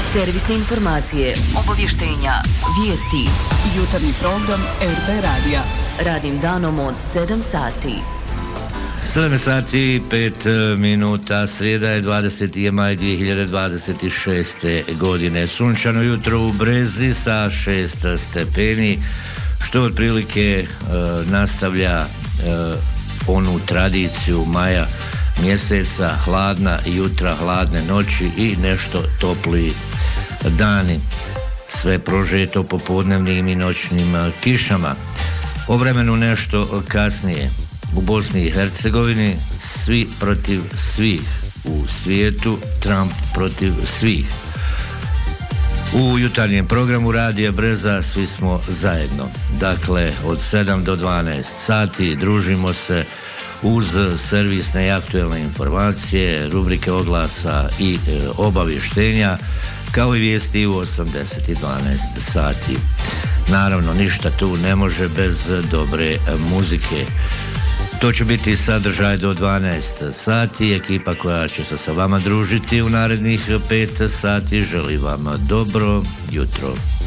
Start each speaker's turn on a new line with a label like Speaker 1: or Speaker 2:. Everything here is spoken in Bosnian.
Speaker 1: Servisne informacije, obavještenja, vijesti.
Speaker 2: Jutarnji program RB Radija.
Speaker 1: Radnim danom od 7 sati.
Speaker 3: 7 sati 5 minuta, srijeda je 20. maj 2026. godine. Sunčano jutro u Brezi sa 6 stepeni, što otprilike nastavlja onu tradiciju maja mjeseca, hladna jutra, hladne noći i nešto topliji dani. Sve prožeto popodnevnim i noćnim kišama. O vremenu nešto kasnije. U Bosni i Hercegovini svi protiv svih. U svijetu Trump protiv svih. U jutarnjem programu Radija Breza svi smo zajedno. Dakle, od 7 do 12 sati družimo se uz servisne i aktuelne informacije, rubrike oglasa i obavještenja, kao i vijesti u 80 i 12 sati. Naravno, ništa tu ne može bez dobre muzike. To će biti sadržaj do 12 sati. Ekipa koja će se sa vama družiti u narednih 5 sati želi vam dobro jutro.